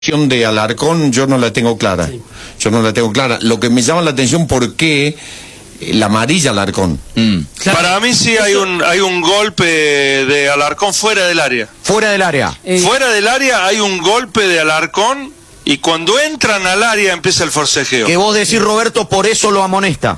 De Alarcón yo no la tengo clara. Sí. Yo no la tengo clara. Lo que me llama la atención, ¿por qué la amarilla Alarcón? Claro. Para mí sí hay un golpe de Alarcón fuera del área. Fuera del área. Fuera del área hay un golpe de Alarcón y cuando entran al área empieza el forcejeo. Que vos decís, Roberto, por eso lo amonesta.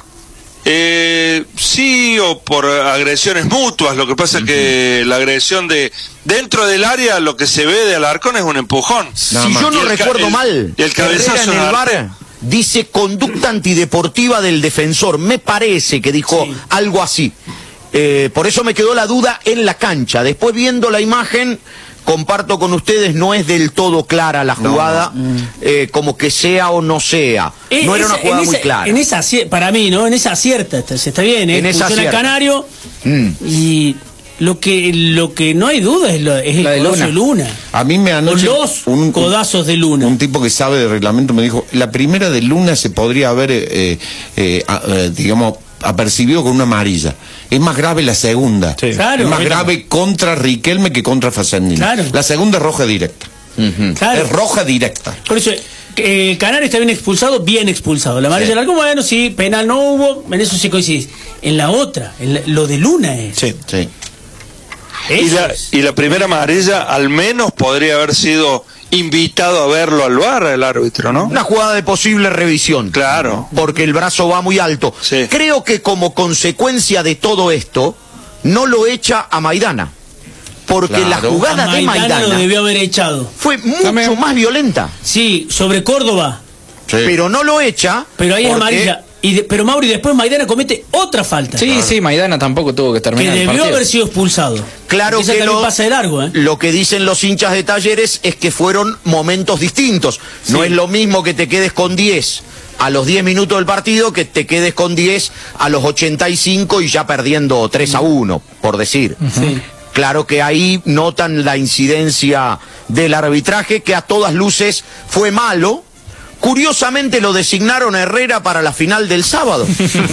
Sí, o por agresiones mutuas. Lo que pasa es que la agresión de dentro del área, lo que se ve de Alarcón es un empujón. Si yo no recuerdo mal, el cabezazo en el VAR dice conducta antideportiva del defensor. Me parece que dijo algo así. Por eso me quedó la duda en la cancha. Después, viendo la imagen, comparto con ustedes, no es del todo clara la jugada, como que sea o no sea. No era una jugada muy clara. En esa, para mí, ¿no? En esa acierta, está bien, en esa funciona el Canario, y lo que no hay duda es el codazo de Luna. A mí me anoche los codazos de Luna. Un tipo que sabe de reglamento me dijo, la primera de Luna se podría haber, digamos, apercibido con una amarilla. Es más grave la segunda. Sí. Claro, es más grave contra Riquelme que contra Facendini. Claro. La segunda es roja directa. Claro. Es roja directa. Por eso, Canario está bien expulsado. La amarilla larga, bueno, sí, penal no hubo, en eso sí coincide. En la otra, lo de Luna es. Sí, sí. Y la primera amarilla al menos podría haber sido invitado a verlo al VAR el árbitro, ¿no? Una jugada de posible revisión. Claro. Porque el brazo va muy alto. Sí. Creo que como consecuencia de todo esto, no lo echa a Maidana. Porque la jugada de Maidana lo debió haber echado. Fue mucho más violenta. Sí, sobre Córdoba. Sí. Pero no lo echa. Pero ahí es amarilla. Pero Mauri, después Maidana comete otra falta. Sí, sí, Maidana tampoco tuvo que terminar. Que debió haber sido expulsado. Claro que pasa de largo, lo que dicen los hinchas de Talleres es que fueron momentos distintos. Sí. No es lo mismo que te quedes con 10 a los 10 minutos del partido que te quedes con 10 a los 85 y ya perdiendo 3-1, por decir. Sí. Claro que ahí notan la incidencia del arbitraje, que a todas luces fue malo. Curiosamente lo designaron a Herrera para la final del sábado.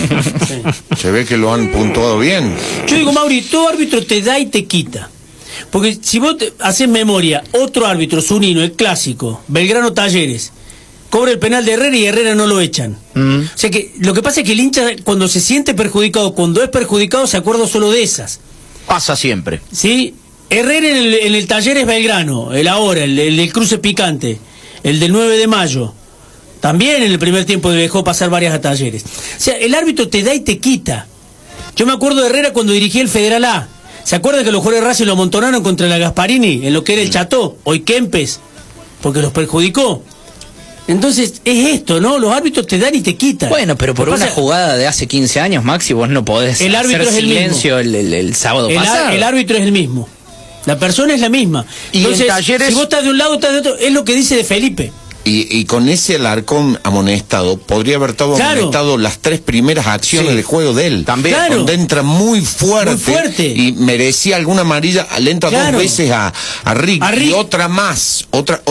Sí. Se ve que lo han puntuado bien. Yo digo, Mauri, todo árbitro te da y te quita. Porque si vos haces memoria, otro árbitro, Zunino, el clásico, Belgrano Talleres, cobra el penal de Herrera y Herrera no lo echan. O sea que lo que pasa es que el hincha, cuando se siente perjudicado, cuando es perjudicado, se acuerda solo de esas. Pasa siempre. ¿Sí? Herrera en el Talleres Belgrano, el ahora, el del cruce picante, el del 9 de mayo. También en el primer tiempo dejó pasar varias a Talleres. O sea, el árbitro te da y te quita. Yo me acuerdo de Herrera cuando dirigía el Federal A. ¿Se acuerdan que los jugadores de Racing lo amontonaron contra la Gasparini, en lo que era el Cható, hoy Kempes? Porque los perjudicó. Entonces, es esto, ¿no? Los árbitros te dan y te quitan. Bueno, pero por una jugada de hace 15 años, Maxi, vos no podés hacer silencio el sábado pasado. El árbitro es el mismo. La persona es la misma. Entonces, y en Talleres, si vos estás de un lado, estás de otro, es lo que dice de Felipe. Y con ese Alarcón amonestado, podría haber estado amonestado las 3 primeras acciones de juego de él. También. Claro. Donde entra muy fuerte. Y merecía alguna amarilla, le entra 2 veces a Rick. Y otra más,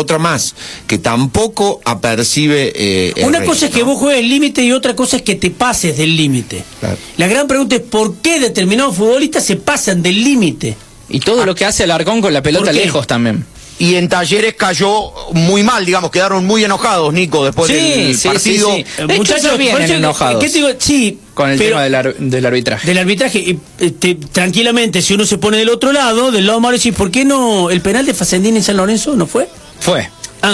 que tampoco apercibe. Una cosa es que vos juegues el límite y otra cosa es que te pases del límite. Claro. La gran pregunta es por qué determinados futbolistas se pasan del límite. Y todo lo que hace Alarcón con la pelota lejos también. Y en Talleres cayó muy mal, digamos, quedaron muy enojados, Nico, después del partido. Sí. Muchachos vienen enojados. ¿Qué te digo? Sí, con el tema del arbitraje. Del arbitraje, tranquilamente, si uno se pone del otro lado, del lado malo, decís, ¿por qué no el penal de Facendini en San Lorenzo no fue? Fue.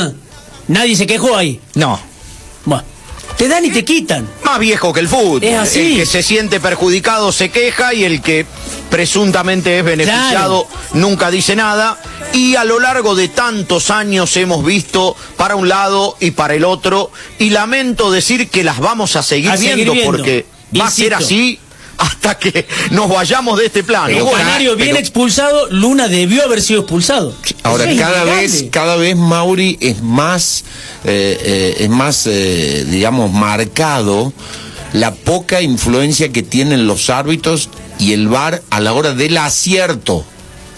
Nadie se quejó ahí. No. Bueno, te dan y te quitan. Más viejo que el fútbol. Es así. El que se siente perjudicado se queja y el que presuntamente es beneficiado nunca dice nada. Y a lo largo de tantos años hemos visto para un lado y para el otro, y lamento decir que las vamos a seguir viendo porque va a ser así hasta que nos vayamos de este plano. El Canario bien expulsado, Luna debió haber sido expulsado. Ahora, cada vez Mauri es más, digamos, marcado la poca influencia que tienen los árbitros y el VAR a la hora del acierto.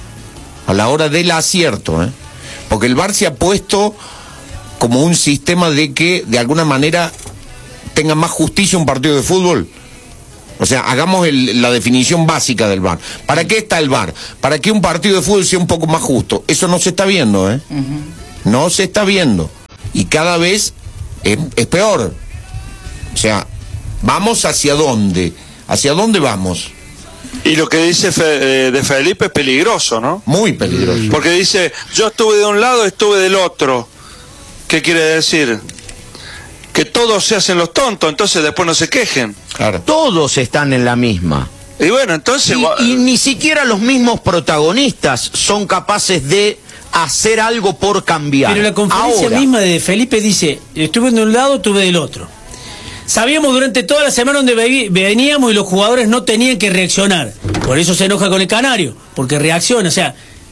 Porque el VAR se ha puesto como un sistema de que, de alguna manera, tenga más justicia un partido de fútbol. O sea, hagamos la definición básica del VAR. ¿Para qué está el VAR? Para que un partido de fútbol sea un poco más justo. Eso no se está viendo, No se está viendo. y cada vez es peor. O sea, ¿vamos hacia dónde? ¿Hacia dónde vamos? Y lo que dice de Felipe es peligroso, ¿no? Muy peligroso. Porque dice, yo estuve de un lado, estuve del otro. ¿Qué quiere decir? Que todos se hacen los tontos, entonces después no se quejen. Claro. Todos están en la misma. Y bueno, entonces... Y ni siquiera los mismos protagonistas son capaces de hacer algo por cambiar. Pero la conferencia misma de Felipe dice, estuve de un lado, estuve del otro. Sabíamos durante toda la semana donde veníamos y los jugadores no tenían que reaccionar. Por eso se enoja con el Canario, porque reacciona. O sea,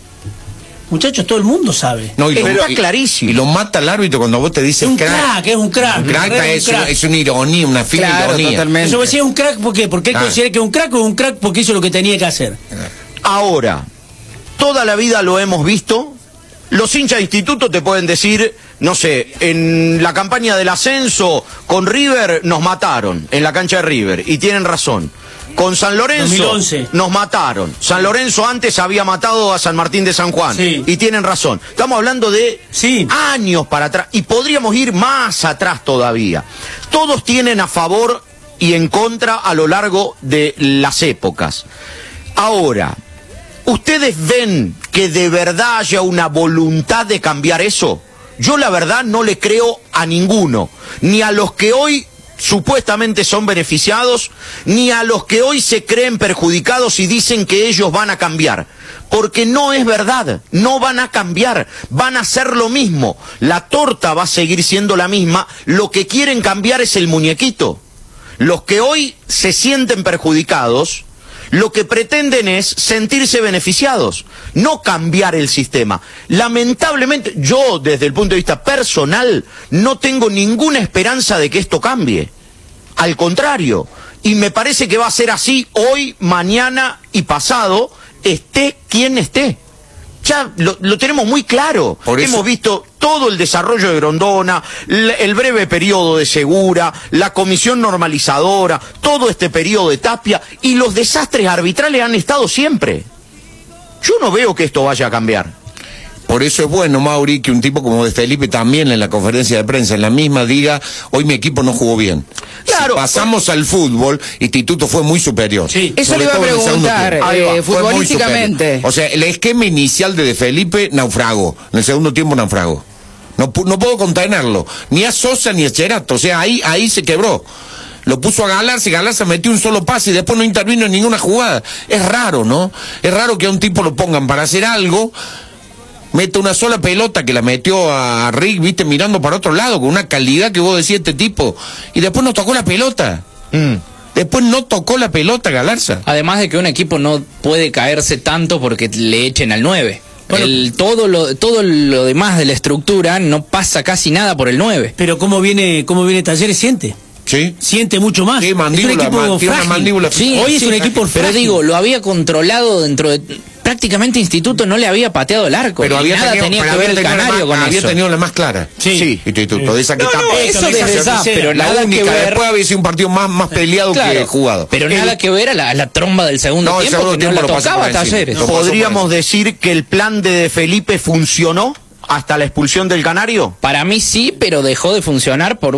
muchachos, todo el mundo sabe. No, está clarísimo. Y lo mata el árbitro cuando vos te dices crack. Es un crack. Un crack es una ironía, una fina ironía. Totalmente. Eso decía un crack, ¿por qué? Porque él considera que es un crack o es un crack porque hizo lo que tenía que hacer. Ahora, toda la vida lo hemos visto. Los hinchas de instituto te pueden decir, no sé, en la campaña del ascenso con River nos mataron, en la cancha de River, y tienen razón. Con San Lorenzo 2011. Nos mataron. San Lorenzo antes había matado a San Martín de San Juan, y tienen razón. Estamos hablando de años para atrás, y podríamos ir más atrás todavía. Todos tienen a favor y en contra a lo largo de las épocas. Ahora, ¿ustedes ven que de verdad haya una voluntad de cambiar eso? Yo la verdad no le creo a ninguno, ni a los que hoy supuestamente son beneficiados, ni a los que hoy se creen perjudicados y dicen que ellos van a cambiar. Porque no es verdad, no van a cambiar, van a hacer lo mismo. La torta va a seguir siendo la misma, lo que quieren cambiar es el muñequito. Los que hoy se sienten perjudicados, lo que pretenden es sentirse beneficiados, no cambiar el sistema. Lamentablemente, yo desde el punto de vista personal no tengo ninguna esperanza de que esto cambie. Al contrario, y me parece que va a ser así hoy, mañana y pasado, esté quien esté. Ya lo tenemos muy claro. Hemos visto todo el desarrollo de Grondona, el breve periodo de Segura, la comisión normalizadora, todo este periodo de Tapia, y los desastres arbitrales han estado siempre. Yo no veo que esto vaya a cambiar. Por eso es bueno, Mauri, que un tipo como de Felipe también en la conferencia de prensa, en la misma, diga, hoy mi equipo no jugó bien. Claro. Si pasamos al fútbol, Instituto fue muy superior. Sí. Eso le iba a preguntar, futbolísticamente. O sea, el esquema inicial de Felipe naufragó, en el segundo tiempo naufragó. No puedo contenerlo, ni a Sosa ni a Cherato, o sea, ahí se quebró. Lo puso a Galarza metió un solo pase y después no intervino en ninguna jugada. Es raro, ¿no? Es raro que a un tipo lo pongan para hacer algo, mete una sola pelota que la metió a Rick, viste, mirando para otro lado, con una calidad que vos decís este tipo, y después no tocó la pelota. Después no tocó la pelota Galarza. Además de que un equipo no puede caerse tanto porque le echen al 9. Bueno, todo lo demás de la estructura no pasa casi nada por el 9. Pero ¿cómo viene Talleres? Siente mucho más. Sí, mandíbula, es un equipo tiene una mandíbula. Sí, hoy es un equipo frágil. Pero digo, lo había controlado dentro de... Prácticamente Instituto no le había pateado el arco. Pero nada tenía que ver el Canario con eso. Había tenido la más clara. Sí. Instituto. De esa que eso desde esa, pero la nada única, que ver. Después había sido un partido más peleado que jugado. Pero nada que ver a la tromba del segundo tiempo, segundo que no la tocaba Talleres. ¿Podríamos decir que el plan de Felipe funcionó hasta la expulsión del Canario? Para mí sí, pero dejó de funcionar por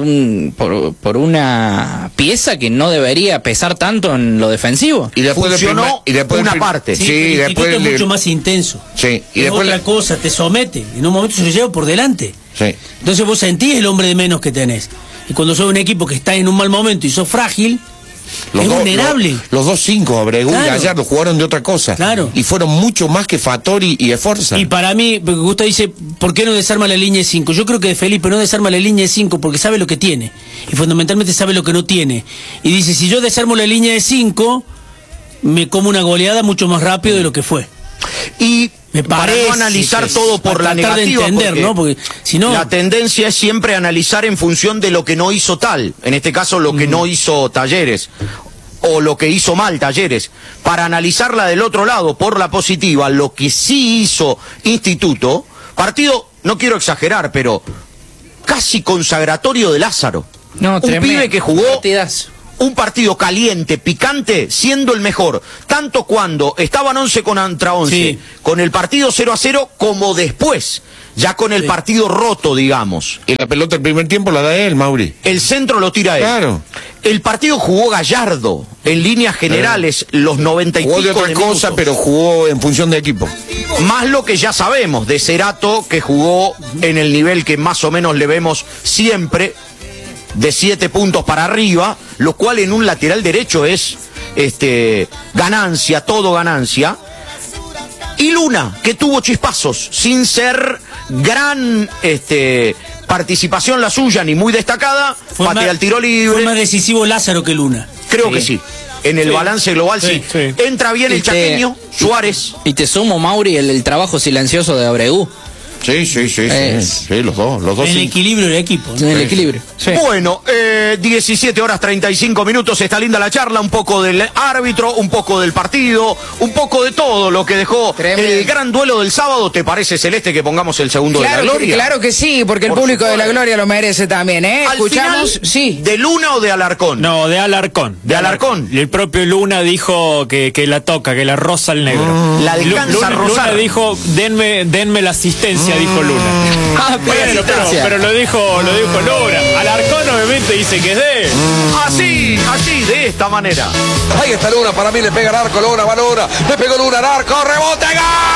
una pieza que no debería pesar tanto en lo defensivo. Y después funcionó una parte. Sí, después es mucho más intenso. Sí, y después otra cosa, te somete. En un momento se lo lleva por delante. Sí. Entonces vos sentís el hombre de menos que tenés. Y cuando sos un equipo que está en un mal momento y sos frágil, es vulnerable. Los 2-5, Abregu y Gallardo jugaron de otra cosa. Claro. Y fueron mucho más que Fattori y Esforza. Y para mí, porque Gusto dice, ¿por qué no desarma la línea de 5? Yo creo que Felipe no desarma la línea de 5 porque sabe lo que tiene. Y fundamentalmente sabe lo que no tiene. Y dice, si yo desarmo la línea de 5, me como una goleada mucho más rápido de lo que fue. Y para no analizar todo por la negativa, de entender, ¿no? Porque si no, la tendencia es siempre analizar en función de lo que no hizo tal, en este caso lo que no hizo Talleres, o lo que hizo mal Talleres, para analizarla del otro lado, por la positiva, lo que sí hizo Instituto, partido, no quiero exagerar, pero casi consagratorio de Lázaro. No, un pibe que jugó un partido caliente, picante, siendo el mejor, tanto cuando estaban 11 contra 11, con el partido 0-0, como después. ya con el partido roto, digamos. Y la pelota el primer tiempo la da él, Mauri. El centro lo tira él. Claro. El partido jugó Gallardo, en líneas generales, los 90 y jugó pico de otra de cosa, minutos. pero jugó en función de equipo. Más lo que ya sabemos de Cerato, que jugó en el nivel que más o menos le vemos siempre, de 7 puntos para arriba, lo cual en un lateral derecho es ganancia, todo ganancia. Y Luna, que tuvo chispazos, sin ser gran participación la suya, ni muy destacada, patea el tiro libre. Fue más decisivo Lázaro que Luna. Creo que sí. En el balance global, sí. Entra bien el chaqueño, Suárez. Y te sumo, Mauri, el trabajo silencioso de Abreu. Sí, los dos. El equilibrio del equipo. ¿No? El equilibrio. Sí. Bueno, 17 horas 35 minutos, está linda la charla, un poco del árbitro, un poco del partido, un poco de todo lo que dejó el gran duelo del sábado. ¿Te parece, Celeste, que pongamos el segundo de la Gloria? Claro que sí, porque el público de la Gloria lo merece también, ¿eh? Escuchamos, sí. ¿De Luna o de Alarcón? No, de Alarcón. ¿De Alarcón? Y el propio Luna dijo que la toca, que la roza al negro. La descansa Luna dijo, denme la asistencia, dijo Luna. Pero lo dijo Luna. Alarcón obviamente dice que es de él. Así, de esta manera. Ahí está Luna, para mí le pega al arco, Luna, va Luna, le pegó Luna al arco, rebote, ¡gol!